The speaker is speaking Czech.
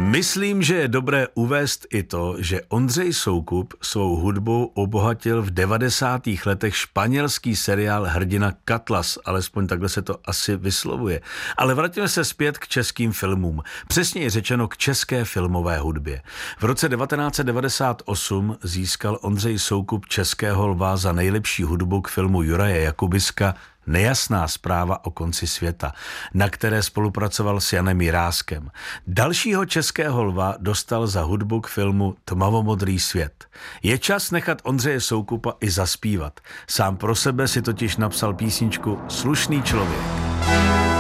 Myslím, že je dobré uvést i to, že Ondřej Soukup svou hudbou obohatil v 90. letech španělský seriál Hrdina Katlas, alespoň takhle se to asi vyslovuje. Ale vraťme se zpět k českým filmům, přesněji řečeno k české filmové hudbě. V roce 1998 získal Ondřej Soukup Českého lva za nejlepší hudbu k filmu Juraje Jakubiska Nejasná zpráva o konci světa, na které spolupracoval s Janem Jiráskem. Dalšího Českého lva dostal za hudbu k filmu Tmavomodrý svět. Je čas nechat Ondřeje Soukupa i zaspívat. Sám pro sebe si totiž napsal písničku Slušný člověk.